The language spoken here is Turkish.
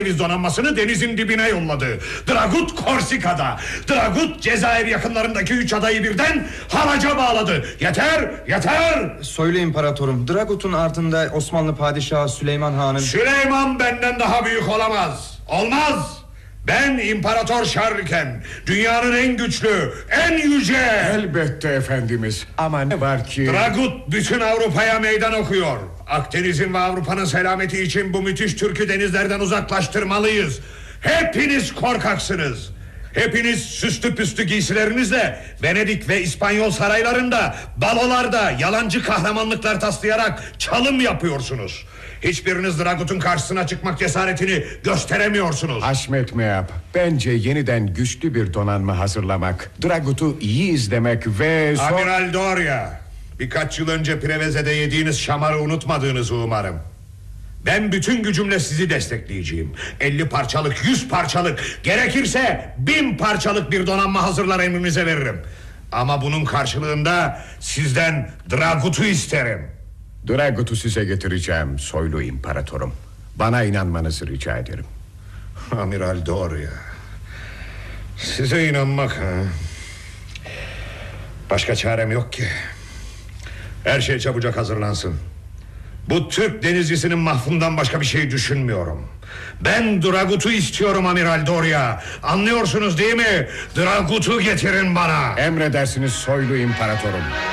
Akdeniz donanmasını denizin dibine yolladı. Dragut Korsika'da. Dragut Cezayir yakınlarındaki 3 adayı birden haraca bağladı. Yeter, yeter! Soylu İmparatorum, Dragut'un ardında Osmanlı Padişahı Süleyman Han'ın... Süleyman benden daha büyük olamaz. Olmaz! Ben İmparator Şarlken, dünyanın en güçlü, en yüce... Elbette efendimiz, ama ne var ki... Dragut bütün Avrupa'ya meydan okuyor. Akdeniz'in ve Avrupa'nın selameti için bu müthiş Türk'ü denizlerden uzaklaştırmalıyız. Hepiniz korkaksınız. Hepiniz süslü püslü giysilerinizle Venedik ve İspanyol saraylarında, balolarda yalancı kahramanlıklar taslayarak çalım yapıyorsunuz. Hiçbiriniz Dragut'un karşısına çıkmak cesaretini gösteremiyorsunuz. Haşmet Meap, bence yeniden güçlü bir donanma hazırlamak, Dragut'u iyi izlemek ve... Amiral Doria, birkaç yıl önce Preveze'de yediğiniz şamarı unutmadığınızı umarım. Ben bütün gücümle sizi destekleyeceğim. 50 parçalık, 100 parçalık, gerekirse 1000 parçalık bir donanma hazırlar emrinize veririm. Ama bunun karşılığında sizden Dragut'u isterim. Dragut'u size getireceğim soylu İmparatorum. Bana inanmanızı rica ederim. Amiral Doria, size inanmak ha? Başka çarem yok ki. Her şey çabucak hazırlansın. Bu Türk denizcisinin mahvundan başka bir şey düşünmüyorum. Ben Dragut'u istiyorum Amiral Doria. Anlıyorsunuz değil mi? Dragut'u getirin bana. Emredersiniz soylu İmparatorum.